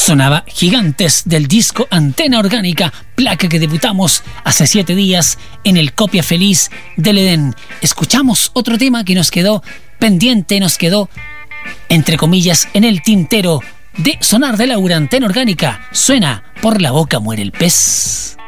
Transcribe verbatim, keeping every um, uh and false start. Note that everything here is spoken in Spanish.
Sonaba Gigantes del disco Antena Orgánica, placa que debutamos hace siete días en el Copia Feliz del Edén. Escuchamos otro tema que nos quedó pendiente, nos quedó, entre comillas, en el tintero de Sonar de Laura. Antena Orgánica, suena Por la boca muere el pez.